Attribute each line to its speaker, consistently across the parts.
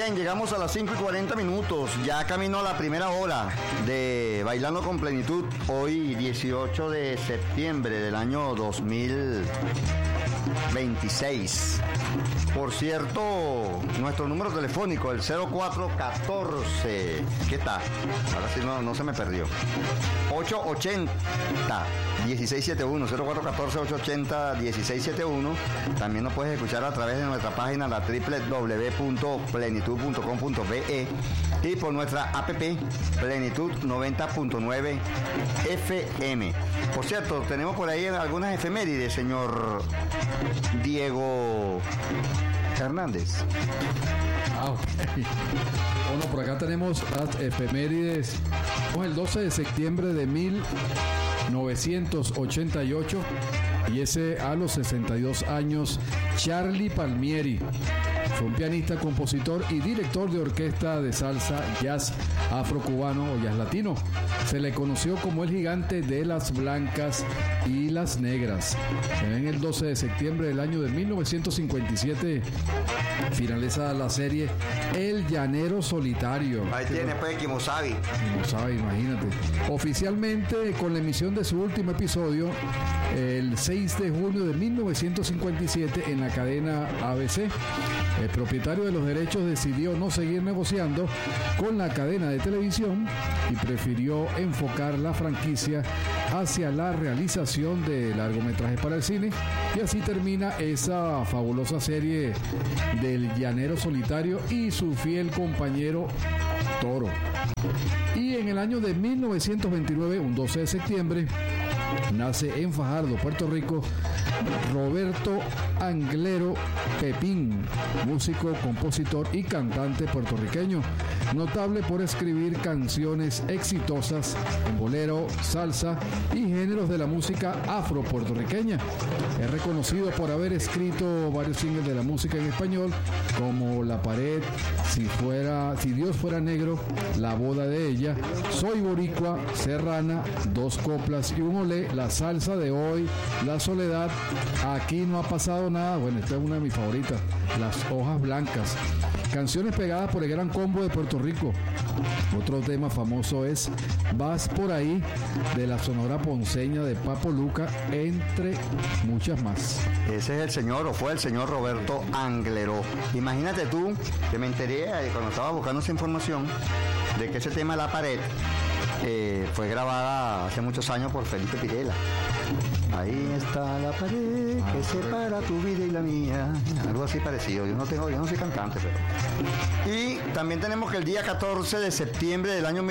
Speaker 1: Bien, llegamos a las 5:40, ya camino a la primera hora de Bailando con Plenitud, hoy 18 de septiembre del año 2026. Por cierto, nuestro número telefónico, el 0414, ¿qué tal? Ahora sí no se me perdió. 880-1671, 0414-880-1671. También nos puedes escuchar a través de nuestra página, la www.plenitud.com.be, y por nuestra app Plenitud 90.9 FM. Por cierto, tenemos por ahí algunas efemérides, señor Diego Hernández.
Speaker 2: Bueno, por acá tenemos las efemérides. El 12 de septiembre de 1988, y ese a los 62 años, Charlie Palmieri. Fue un pianista, compositor y director de orquesta de salsa, jazz afrocubano o jazz latino. Se le conoció como el gigante de las blancas y las negras. En el 12 de septiembre del año de 1957 finaliza la serie El Llanero Solitario.
Speaker 1: Ahí tiene pues Kimosabi.
Speaker 2: Kimosabi, imagínate. Oficialmente, con la emisión de su último episodio, el 6 de junio de 1957 en la cadena ABC. El propietario de los derechos decidió no seguir negociando con la cadena de televisión y prefirió enfocar la franquicia hacia la realización de largometrajes para el cine, y así termina esa fabulosa serie del Llanero Solitario y su fiel compañero Toro. Y en el año de 1929, un 12 de septiembre, nace en Fajardo, Puerto Rico, Roberto Anglero Pepín, músico, compositor y cantante puertorriqueño, notable por escribir canciones exitosas en bolero, salsa y géneros de la música afro-puertorriqueña. Es reconocido por haber escrito varios singles de la música en español, como La Pared, Si Dios fuera negro, La boda de ella, Soy boricua, Serrana, Dos coplas y un olé, La salsa de hoy, La soledad, Aquí no ha pasado nada. Bueno, esta es una de mis favoritas, Las hojas blancas. Canciones pegadas por el Gran Combo de Puerto Rico. Otro tema famoso es Vas por ahí, de la Sonora Ponceña de Papo Luca, entre muchas más.
Speaker 1: Ese es el señor, o fue el señor Roberto Anglero. Imagínate tú, que me enteré cuando estaba buscando esa información, de que ese tema La Pared fue grabada hace muchos años por Felipe Pirela. Ahí está la pared que separa tu vida y la mía. Algo así parecido. Yo no soy cantante, pero. Y también tenemos que el día 14 de septiembre del año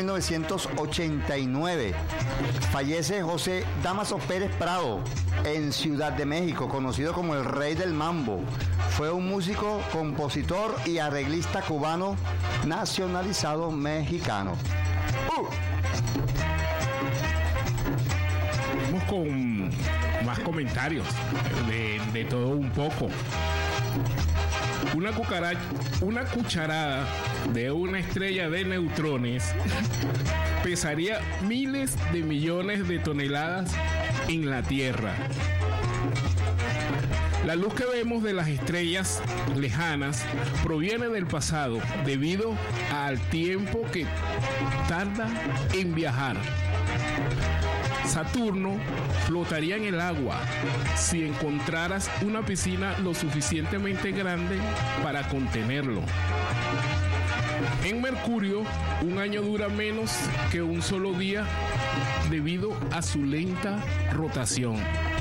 Speaker 1: 1989 fallece José Dámaso Pérez Prado en Ciudad de México, conocido como el Rey del Mambo. Fue un músico, compositor y arreglista cubano nacionalizado mexicano.
Speaker 3: Vamos con más comentarios de todo un poco. Una cucharada de una estrella de neutrones pesaría miles de millones de toneladas en la Tierra. La luz que vemos de las estrellas lejanas proviene del pasado debido al tiempo que tarda en viajar. Saturno flotaría en el agua si encontraras una piscina lo suficientemente grande para contenerlo. En Mercurio, un año dura menos que un solo día debido a su lenta rotación.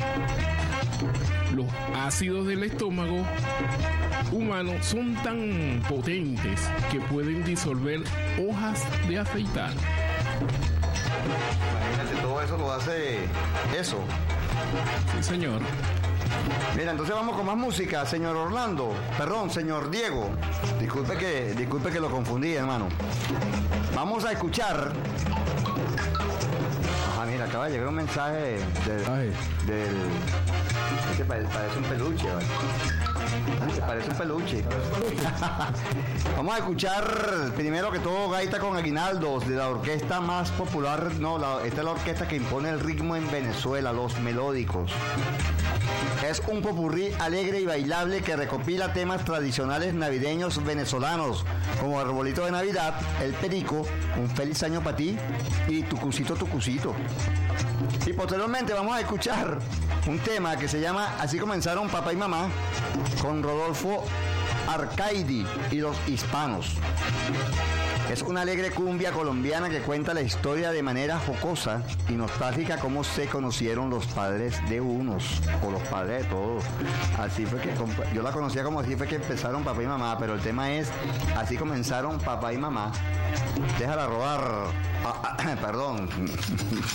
Speaker 3: Los ácidos del estómago humano son tan potentes que pueden disolver hojas de afeitar.
Speaker 1: Imagínate, todo eso lo hace eso.
Speaker 3: Sí, señor.
Speaker 1: Mira, entonces vamos con más música, señor Orlando. Perdón, señor Diego. Disculpe que lo confundí, hermano. Vamos a escuchar. Mira, acaba de llegar un mensaje del que parece un peluche, ¿vale? Parece un peluche. Vamos a escuchar primero que todo Gaita con Aguinaldos, de la orquesta más popular. Esta es la orquesta que impone el ritmo en Venezuela, Los Melódicos. Es un popurrí alegre y bailable que recopila temas tradicionales navideños venezolanos, como Arbolito de Navidad, El Perico, Un Feliz Año para ti y Tucucito, Tucucito. Y posteriormente vamos a escuchar un tema que se llama Así comenzaron papá y mamá, con Rodolfo Arcaidi y los Hispanos. Es una alegre cumbia colombiana que cuenta la historia de manera jocosa y nostálgica cómo se conocieron los padres de unos, o los padres de todos. Así fue que, yo la conocía como así fue que empezaron papá y mamá, pero el tema es Así comenzaron papá y mamá. Déjala rodar. Perdón.